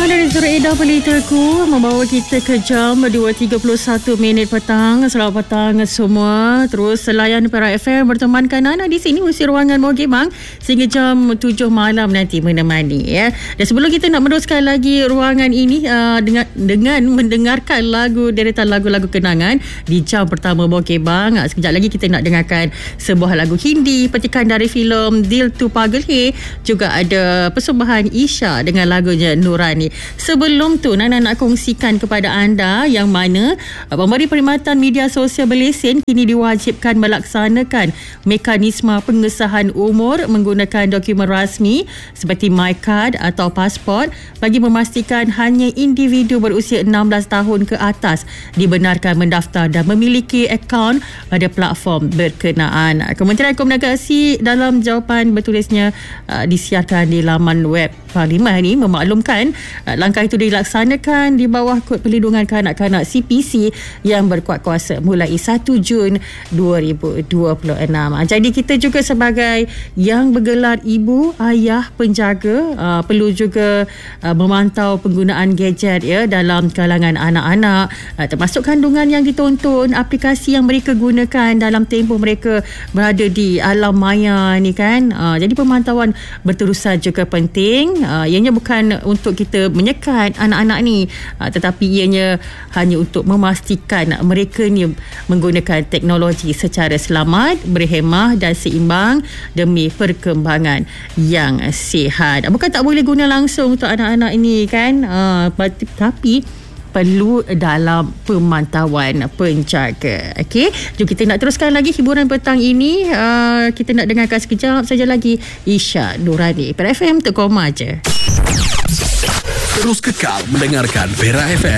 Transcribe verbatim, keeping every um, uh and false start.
Petang dari Zura Edah Pelitaku membawa kita ke jam dua tiga puluh satu minit petang. Selamat petang semua. Terus layan Perak F M bertemankan Nana di sini usi ruangan Mogibang sehingga jam tujuh malam nanti menemani ya. Dan sebelum kita nak meneruskan lagi ruangan ini uh, dengan dengan mendengarkan lagu deretan lagu-lagu kenangan di jam pertama Mogibang. Uh, sekejap lagi kita nak dengarkan sebuah lagu Hindi petikan dari filem Dil Tu Pagal Hai. Juga ada persembahan Isha dengan lagunya Nurani. Sebelum tu Nana nak kongsikan kepada anda yang mana pemberi perkhidmatan media sosial berlesen kini diwajibkan melaksanakan mekanisme pengesahan umur menggunakan dokumen rasmi seperti MyCard atau pasport bagi memastikan hanya individu berusia enam belas tahun ke atas dibenarkan mendaftar dan memiliki akaun pada platform berkenaan. Kementerian Komunikasi dalam jawapan bertulisnya uh, disiarkan di laman web Parlimen ini memaklumkan uh, langkah itu dilaksanakan di bawah Kod Perlindungan Kanak-Kanak C P C yang berkuat kuasa mulai satu Jun dua ribu dua puluh enam. Jadi kita juga sebagai yang bergelar ibu, ayah, penjaga uh, perlu juga uh, memantau penggunaan gadget ya dalam kalangan anak-anak, uh, termasuk kandungan yang ditonton, aplikasi yang mereka gunakan dalam tempoh mereka berada di alam maya ni kan. Uh, jadi pemantauan berterusan juga penting. Uh, ianya bukan untuk kita menyekat anak-anak ni, uh, tetapi ianya hanya untuk memastikan mereka ni menggunakan teknologi secara selamat, berhemah dan seimbang demi perkembangan yang sihat. Bukan tak boleh guna langsung untuk anak-anak ini kan, uh, tapi perlu dalam pemantauan penjaga. Okey, jom kita nak teruskan lagi hiburan petang ini. Uh, kita nak dengarkan sekejap saja lagi Isha Nurani. Perak F M terkoma je. Terus kekal mendengarkan Perak F M.